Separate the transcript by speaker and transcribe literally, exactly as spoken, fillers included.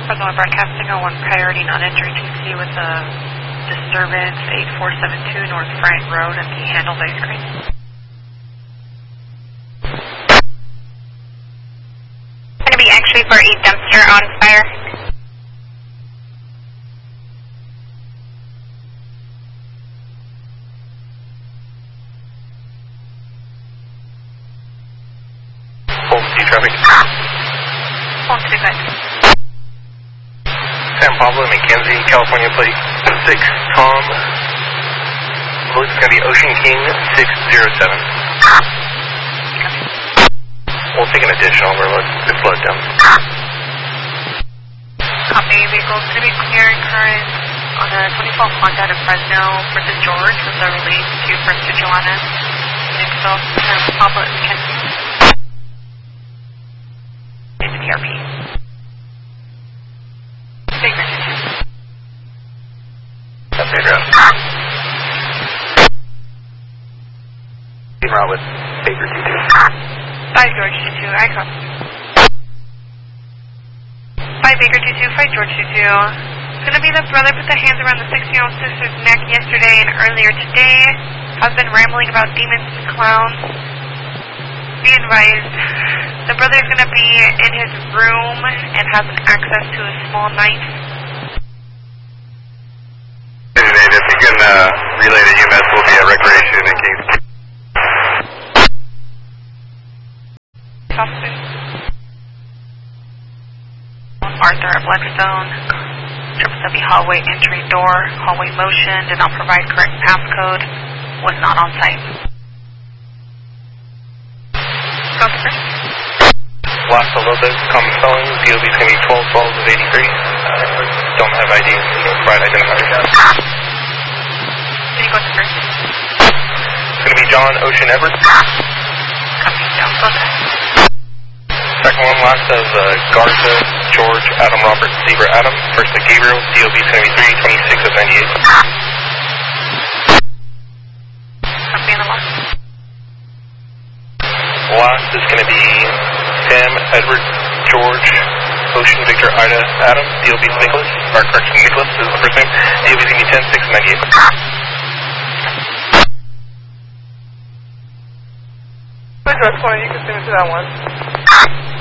Speaker 1: Fresno broadcasting on one priority non-entry T C with a disturbance eight four seven two North Bryant Road at the Handle Base Crane.
Speaker 2: Going to be actually for a dumpster on fire.
Speaker 3: Traffic.
Speaker 1: One two five.
Speaker 3: San Pablo, McKenzie, California plate six Tom. I believe it's going to be Ocean King six zero seven. We'll take an additional. We're load, it's load down.
Speaker 1: Copy. Vehicle's going to be clearing current on a twenty-four Honda to Fresno for the George with a release to First to Joanna. Next off, San Pablo, McKenzie. P R P. Baker two two.
Speaker 3: That's Baker out. Team route with Baker two two.
Speaker 1: Five George two two, I copy. Five Baker two two, five George two two. It's gonna be the brother put the hands around the sixteen-year-old sister's neck yesterday and earlier today. Has been rambling about demons and clowns. Be advised, the brother is going to be in his room and has access to a small knife.
Speaker 3: If you can uh, relay the U M S, we'll be at Recreation in Kings.
Speaker 1: Officer. Arthur at Blackstone. Triple W hallway entry door. Hallway motion. Did not provide correct passcode. Was not on site. Officer.
Speaker 3: Lost a little bit. Common spelling. D O B is going to be twelve twelve of eighty-three. Uh, don't have I D. Don't provide identifiers.
Speaker 1: Can you go to first?
Speaker 3: It's going to be John Ocean Edwards.
Speaker 1: Copy. Down. Go to
Speaker 3: Second one, last of uh, Garza, George, Adam, Robert, Zebra, Adam. First of Gabriel. D O B is going to be three twenty-six of ninety-eight.
Speaker 1: Copy on the last.
Speaker 3: Last is going to be Sam, Edward, George, Ocean, Victor, Ida, Adam. D O B is Nicholas. Or correction, Nicholas is the first name. D O B is going to be ten six of ninety-eight.
Speaker 4: That's fine, you can send it to that one.